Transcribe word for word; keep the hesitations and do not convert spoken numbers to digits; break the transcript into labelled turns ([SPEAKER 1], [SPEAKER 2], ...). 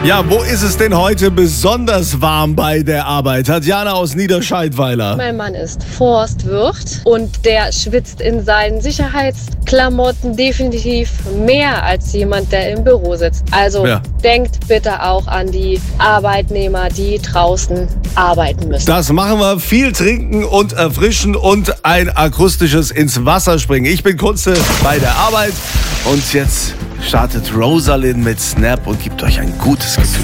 [SPEAKER 1] Ja, wo ist es denn heute besonders warm bei der Arbeit? Tatjana aus Niederscheidweiler.
[SPEAKER 2] Mein Mann ist Forstwirt und der schwitzt in seinen Sicherheitsklamotten definitiv mehr als jemand, der im Büro sitzt. Also
[SPEAKER 1] Ja.
[SPEAKER 2] denkt bitte auch an die Arbeitnehmer, die draußen arbeiten müssen.
[SPEAKER 1] Das machen wir. Viel trinken und erfrischen und ein akustisches ins Wasser springen. Ich bin Kunze bei der Arbeit und jetzt startet Rosalind mit Snap und gibt euch ein gutes Gefühl.